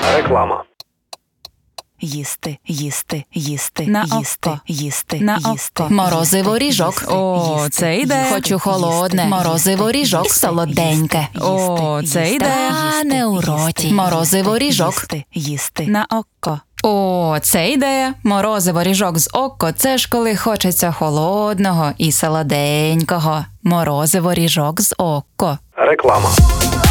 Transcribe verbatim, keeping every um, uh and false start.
Реклама. Їсти, їсти, їсти, На їсти, око. їсти, На їсти. око. Морозиво ріжок. О, їсти, це ідея. їсти, Хочу холодне. їсти, Морозиво їсти, ріжок їсти, солоденьке. їсти, О, їсти, це їсти, ідея. їсти, Та не у їсти, роті. їсти, Морозиво ріжок. їсти, їсти. На око. О, це ідея. Морозиво ріжок з око – це ж коли хочеться холодного і солоденького. Морозиво ріжок з око. Реклама.